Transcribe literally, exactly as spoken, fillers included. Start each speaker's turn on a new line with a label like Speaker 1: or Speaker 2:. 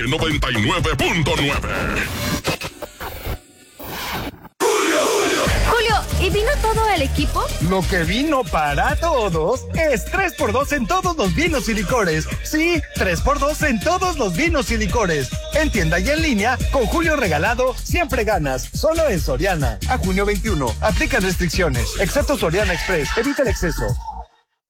Speaker 1: noventa y nueve punto nueve.
Speaker 2: Julio, ¿y vino todo el equipo?
Speaker 3: Lo que vino para todos es tres por dos en todos los vinos y licores. Sí, tres por dos en todos los vinos y licores. En tienda y en línea, con Julio regalado, siempre ganas. Solo en Soriana. A junio veintiuno. Aplican restricciones. Excepto Soriana Express. Evita el exceso.